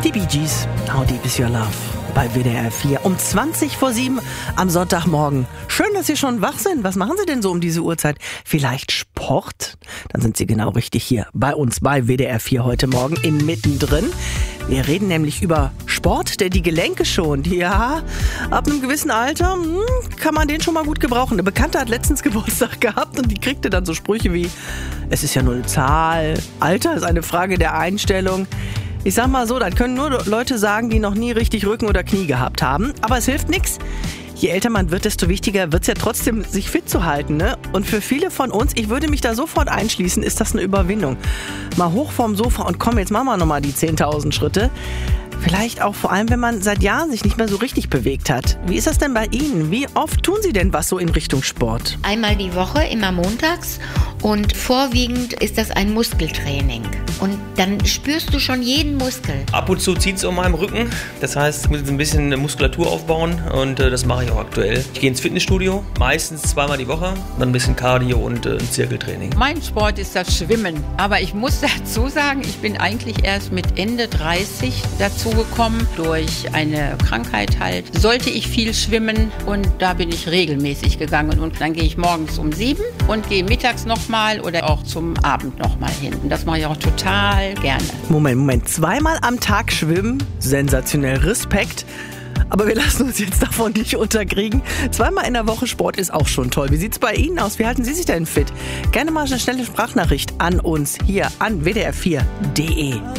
Die Bee Gees, How Deep Is Your Love? Bei WDR 4 um 7:20 am Sonntagmorgen. Schön, dass Sie schon wach sind. Was machen Sie denn so um diese Uhrzeit? Vielleicht Sport? Dann sind Sie genau richtig hier bei uns bei WDR 4 heute Morgen in Mittendrin. Wir reden nämlich über Sport, der die Gelenke schont. Ja, ab einem gewissen Alter kann man den schon mal gut gebrauchen. Eine Bekannte hat letztens Geburtstag gehabt und die kriegte dann so Sprüche wie: Es ist ja nur eine Zahl, Alter ist eine Frage der Einstellung. Ich sag mal so, das können nur Leute sagen, die noch nie richtig Rücken oder Knie gehabt haben. Aber es hilft nichts. Je älter man wird, desto wichtiger wird es ja trotzdem, sich fit zu halten, ne? Und für viele von uns, ich würde mich da sofort einschließen, ist das eine Überwindung. Mal hoch vom Sofa und komm, jetzt machen wir nochmal die 10.000 Schritte. Vielleicht auch vor allem, wenn man seit Jahren sich nicht mehr so richtig bewegt hat. Wie ist das denn bei Ihnen? Wie oft tun Sie denn was so in Richtung Sport? Einmal die Woche, immer montags. Und vorwiegend ist das ein Muskeltraining. Und dann spürst du schon jeden Muskel. Ab und zu zieht es um meinem Rücken. Das heißt, ich muss jetzt ein bisschen Muskulatur aufbauen und das mache ich auch aktuell. Ich gehe ins Fitnessstudio, meistens zweimal die Woche, dann ein bisschen Cardio und ein Zirkeltraining. Mein Sport ist das Schwimmen. Aber ich muss dazu sagen, ich bin eigentlich erst mit Ende 30 dazu gekommen. Durch eine Krankheit halt sollte ich viel schwimmen und da bin ich regelmäßig gegangen. Und dann gehe ich morgens um 7 und gehe mittags nochmal oder auch zum Abend nochmal hin. Und das mache ich auch total gerne. Moment. Zweimal am Tag schwimmen? Sensationell, Respekt. Aber wir lassen uns jetzt davon nicht unterkriegen. Zweimal in der Woche Sport ist auch schon toll. Wie sieht's bei Ihnen aus? Wie halten Sie sich denn fit? Gerne mal eine schnelle Sprachnachricht an uns hier an wdr4.de.